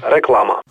Реклама.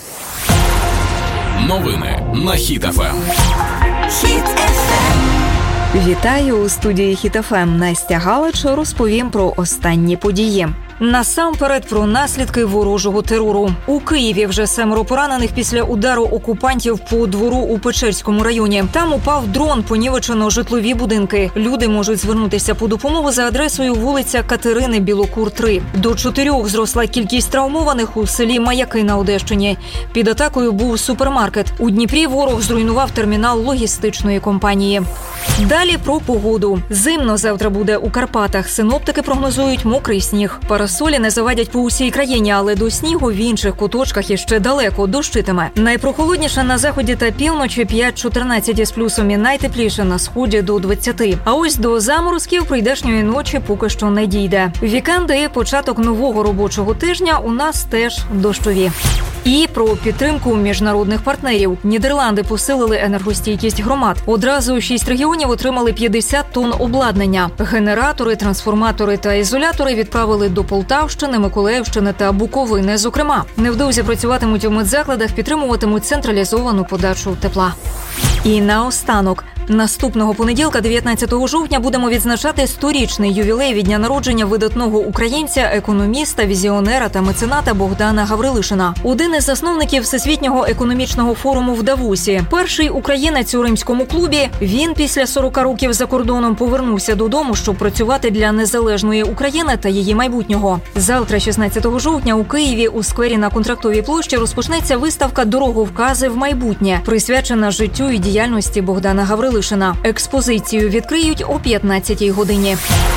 Новини на Хіт ФМ. Хіт ФМ. Вітаю у студії Хіт ФМ. Настя Галич розповім про останні події. Насамперед про наслідки ворожого терору. У Києві вже 7 поранених після удару окупантів по двору у Печерському районі. Там упав дрон, понівечено житлові будинки. Люди можуть звернутися по допомогу за адресою вулиця Катерини Білокур, 3. До 4 зросла кількість травмованих у селі Маяки на Одещині. Під атакою був супермаркет. У Дніпрі ворог зруйнував термінал логістичної компанії. Далі про погоду. Зимно завтра буде у Карпатах. Синоптики прогнозують мокрий сніг. Парасолі не завадять по усій країні, але до снігу в інших куточках іще далеко, дощитиме. Найпрохолодніше на заході та півночі 5-14 із плюсом і найтепліше на сході до 20. А ось до заморозків прийдешньої ночі поки що не дійде. Вікенди і початок нового робочого тижня у нас теж дощові. І про підтримку міжнародних партнерів. Нідерланди посилили енергостійкість громад. Одразу 6 регіонів отримали 50 тонн обладнання. Генератори, трансформатори та ізолятори відправили до Полтавщини, Миколаївщини та Буковини, зокрема. Невдовзі працюватимуть у медзакладах, підтримуватимуть централізовану подачу тепла. І наостанок. Наступного понеділка, 19 жовтня, будемо відзначати 100-річний ювілей від дня народження видатного українця, економіста, візіонера та мецената Богдана Гаврилишина. Один із засновників Всесвітнього економічного форуму в Давосі. Перший українець у римському клубі. Він після 40 років за кордоном повернувся додому, щоб працювати для незалежної України та її майбутнього. Завтра, 16 жовтня, у Києві у сквері на Контрактовій площі розпочнеться виставка «Дороговкази в майбутнє», присвячена життю і діяльності Богдана Гаврилишина. Експозицію відкриють о 15-й годині.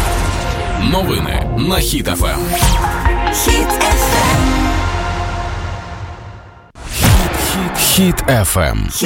Новини на Хіт ФМ. Хіт ФМ. Хіт ФМ.